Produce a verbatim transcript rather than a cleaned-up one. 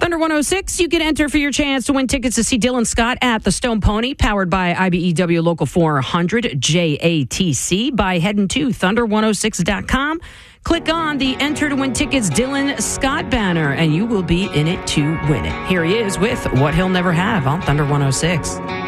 Thunder one oh six, you can enter for your chance to win tickets to see Dylan Scott at the Stone Pony, powered by I B E W Local four hundred J A T C, by heading to thunder one oh six dot com. Click on the Enter to Win Tickets Dylan Scott banner, and you will be in it to win it. Here he is with What He'll Never Have on Thunder one oh six.